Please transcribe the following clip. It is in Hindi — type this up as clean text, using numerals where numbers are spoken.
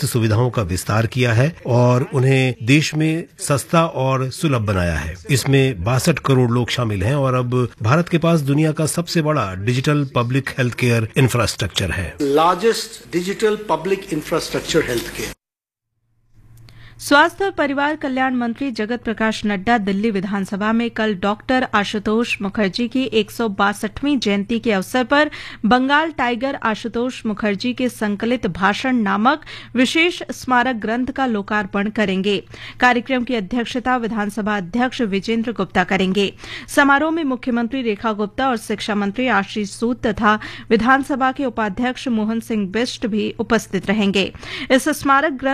स्वास्थ्य सुविधाओं का विस्तार किया है और उन्हें देश में सस्ता और सुलभ बनाया है। इसमें 62 करोड़ लोग शामिल हैं और अब भारत के पास दुनिया का सबसे बड़ा digital public health care infrastructure है। Largest digital public infrastructure health care. स्वास्थ्य और परिवार कल्याण मंत्री जगत प्रकाश नड्डा दिल्ली विधानसभा में कल डॉक्टर आशुतोष मुखर्जी की 162वीं जयंती के अवसर पर बंगाल टाइगर आशुतोष मुखर्जी के संकलित भाषण नामक विशेष स्मारक ग्रंथ का लोकार्पण करेंगे। कार्यक्रम की अध्यक्षता विधानसभा अध्यक्ष विजेंद्र गुप्ता करेंगे। समारोह में मुख्यमंत्री रेखा गुप्ता और शिक्षा मंत्री आशीष सूद तथा विधानसभा के उपाध्यक्ष मोहन सिंह बिष्ट भी उपस्थित रहेंगे। इस स्मारक ग्रंथ